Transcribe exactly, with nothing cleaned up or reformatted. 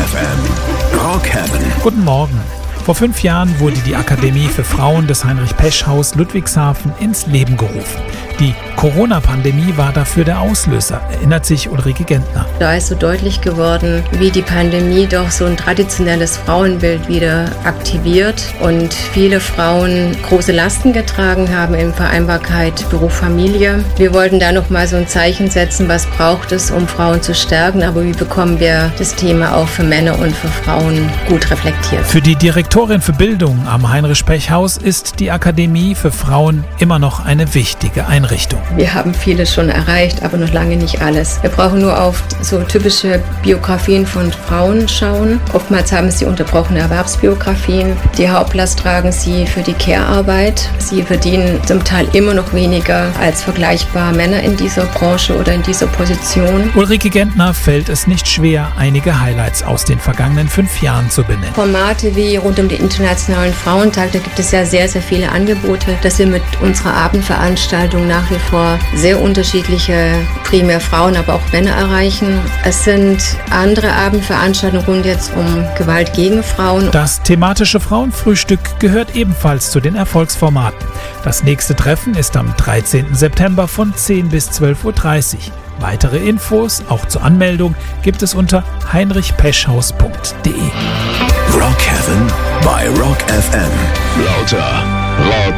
F M. Rock Heaven. Guten Morgen. Vor fünf Jahren wurde die Akademie für Frauen des Heinrich-Pesch-Haus Ludwigshafen ins Leben gerufen. Die Corona-Pandemie war dafür der Auslöser, erinnert sich Ulrike Gentner. Da ist so deutlich geworden, wie die Pandemie doch so ein traditionelles Frauenbild wieder aktiviert und viele Frauen große Lasten getragen haben in Vereinbarkeit Beruf, Familie. Wir wollten da nochmal so ein Zeichen setzen, was braucht es, um Frauen zu stärken, aber wie bekommen wir das Thema auch für Männer und für Frauen gut reflektiert. Für die Direktorin für Bildung am Heinrich-Pech-Haus ist die Akademie für Frauen immer noch eine wichtige Einrichtung. Wir haben vieles schon erreicht, aber noch lange nicht alles. Wir brauchen nur auf so typische Biografien von Frauen schauen. Oftmals haben sie unterbrochene Erwerbsbiografien. Die Hauptlast tragen sie für die Care-Arbeit. Sie verdienen zum Teil immer noch weniger als vergleichbare Männer in dieser Branche oder in dieser Position. Ulrike Gentner fällt es nicht schwer, einige Highlights aus den vergangenen fünf Jahren zu benennen. Formate wie rund um den Internationalen Frauentag, da gibt es ja sehr, sehr viele Angebote, dass wir mit unserer Abendveranstaltung nach wie vor sehr unterschiedliche, primär Frauen, aber auch Männer erreichen. Es sind andere Abendveranstaltungen rund jetzt um Gewalt gegen Frauen. Das thematische Frauenfrühstück gehört ebenfalls zu den Erfolgsformaten. Das nächste Treffen ist am dreizehnten September von zehn bis zwölf Uhr dreißig. Weitere Infos, auch zur Anmeldung, gibt es unter heinrich peschhaus punkt de. Rock Heaven bei Rock F M. Lauter, laut